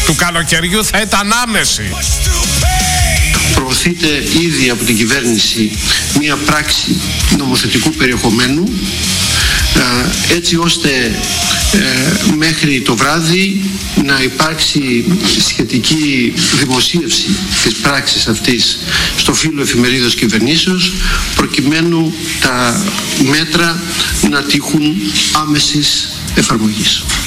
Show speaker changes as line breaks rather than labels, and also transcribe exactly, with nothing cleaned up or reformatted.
του καλοκαιριού θα ήταν άμεση.
Προωθείται ήδη από την κυβέρνηση μια πράξη νομοθετικού περιεχομένου, έτσι ώστε ε, μέχρι το βράδυ να υπάρξει σχετική δημοσίευση της πράξης αυτής στο φύλλο εφημερίδος κυβερνήσεως, προκειμένου τα μέτρα να τύχουν άμεσης εφαρμογής.